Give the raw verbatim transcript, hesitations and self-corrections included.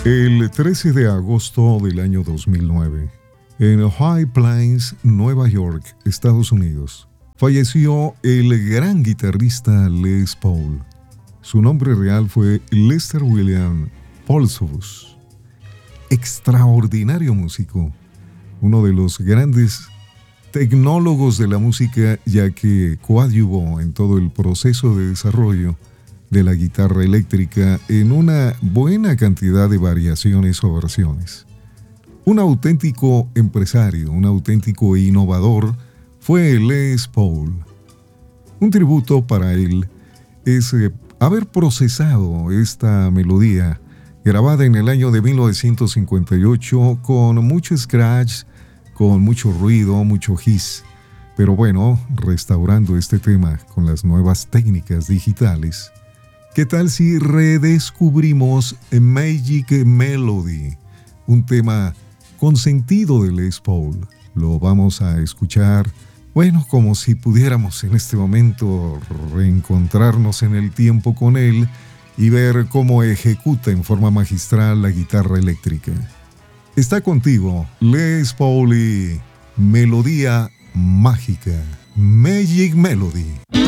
El trece de agosto del año dos mil nueve, en High Plains, Nueva York, Estados Unidos, falleció el gran guitarrista Les Paul. Su nombre real fue Lester William Paulshouse. Extraordinario músico, uno de los grandes tecnólogos de la música, ya que coadyuvó en todo el proceso de desarrollo de la guitarra eléctrica en una buena cantidad de variaciones o versiones. Un auténtico empresario, un auténtico innovador fue Les Paul. Un tributo para él es eh, haber procesado esta melodía grabada en el año de mil novecientos cincuenta y ocho con mucho scratch, con mucho ruido, mucho hiss. Pero bueno, restaurando este tema con las nuevas técnicas digitales, ¿qué tal si redescubrimos Magic Melody? Un tema consentido de Les Paul. Lo vamos a escuchar, bueno, como si pudiéramos en este momento reencontrarnos en el tiempo con él y ver cómo ejecuta en forma magistral la guitarra eléctrica. Está contigo Les Paul y Melodía Mágica, Magic Melody.